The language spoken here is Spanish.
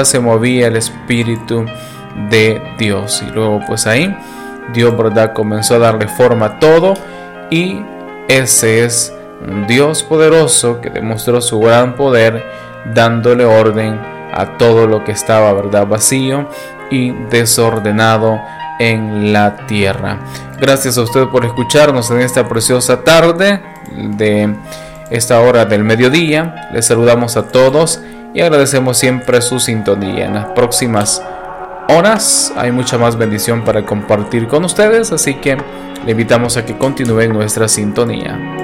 cual se movía el Espíritu de Dios. Y luego pues ahí Dios, ¿verdad?, comenzó a darle forma a todo, y ese es un Dios poderoso que demostró su gran poder, dándole orden a todo lo que estaba, ¿verdad?, vacío y desordenado en la tierra. Gracias a usted por escucharnos en esta preciosa tarde de esta hora del mediodía. Les saludamos a todos y agradecemos siempre su sintonía. En las próximas horas hay mucha más bendición para compartir con ustedes, así que le invitamos a que continúen nuestra sintonía.